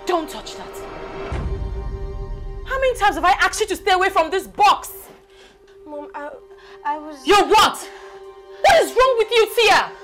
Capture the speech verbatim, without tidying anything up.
Don't touch that. How many times have I asked you to stay away from this box? Mom, I, I was... You're what? What is wrong with you, Tia?